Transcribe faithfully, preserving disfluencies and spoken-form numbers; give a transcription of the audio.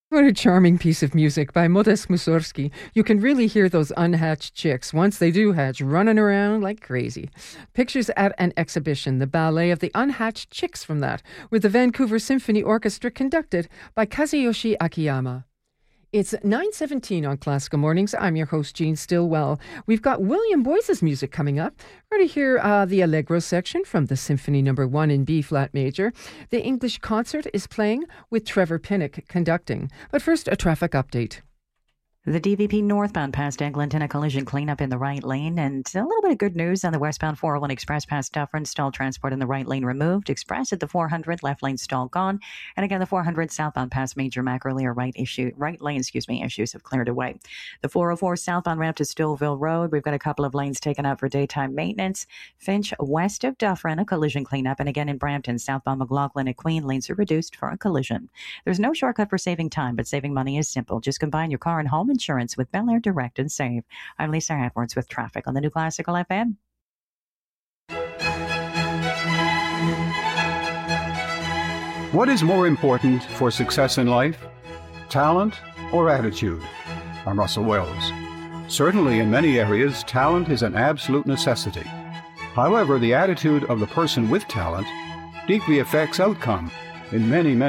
What a charming piece of music by Modest Mussorgsky. You can really hear those unhatched chicks, once they do hatch, running around like crazy. Pictures at an exhibition, the ballet of the unhatched chicks from that, with the Vancouver Symphony Orchestra conducted by Kazuyoshi Akiyama. It's nine seventeen on Classical Mornings. I'm your host, Jean Stillwell. We've got William Boyce's music coming up. We're going to hear uh, the Allegro section from the Symphony Number One in B-flat major. The English concert is playing with Trevor Pinnock conducting. But first, a traffic update. The D V P northbound past Eglinton, a collision cleanup in the right lane, and a little bit of good news on the westbound four oh one Express past Dufferin, stall transport in the right lane removed. Express at the four hundred, left lane stall gone, and again the four hundred southbound past Major Macrolear right issue, right lane, excuse me, issues have cleared away. The four oh four southbound ramp to Stouffville Road, we've got a couple of lanes taken out for daytime maintenance. Finch west of Dufferin, a collision cleanup, and again in Brampton, southbound McLaughlin and Queen lanes are reduced for a collision. There's no shortcut for saving time, but saving money is simple. Just combine your car and home insurance with Bel Air Direct and Save. I'm Lisa Edwards with traffic on the New Classical F M. What is more important for success in life? Talent or attitude? I'm Russell Wells. Certainly in many areas, talent is an absolute necessity. However, the attitude of the person with talent deeply affects outcome in many, many